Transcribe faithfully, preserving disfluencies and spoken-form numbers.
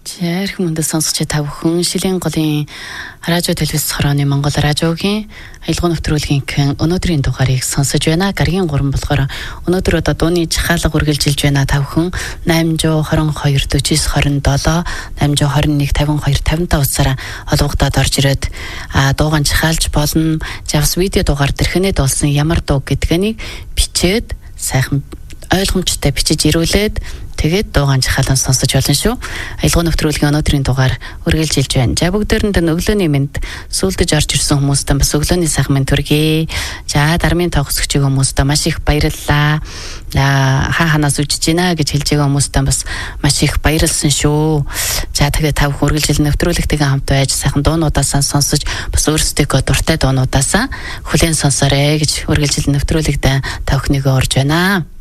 Ярих мөндөд сонсогч та бүхэн шилийн голын радио телевиз хорооны Монгол радиогийн аялал нэвтрүүлгийн өнөөдрийн дугаарыг сонсож байна. Гаргийн гурван болохоор өнөөдөр одоо дууны жахаалга үргэлжилж байна. Та бүхэн найман двадцать хоёр forty-nine twenty-seven найман two one one fifty-two fifty-five утсаараа холбогдоод орж ирээд дуугаан жахаалж болно. Javs видео дугаар тэрхэнэд болсон ямар дуу гэдгийг бичээд сайхан ойлгомжтой бичиж ирүүлээд тэгээд дуугаан жахаалан сонсож болно шүү. Аялал нэвтрүүлгийн өнөөдрийн дугаар үргэлжилж байна. За бүгдээрэнд нь өглөөний мэнд сүлдэж орж ирсэн хүмүүстээ бас өглөөний сайхан мэнд хүргэе. За дармын тоог өсгч хүмүүстээ маш их баярлалаа. Хаа ханаас үжиж гинэ гэж хэлж байгаа хүмүүстээ бас маш их баярлсан шүү. За тэгээд та бүхэн үргэлжил нэвтрүүлэгтэйгээ хамт байж сайхан дуунуудаасаа сонсож бас өөрсдөө дуртай дуунуудаасаа хүлээн сонсоорой гэж үргэлжил нэвтрүүлэгтээ та бүхнийгөө урьж байна.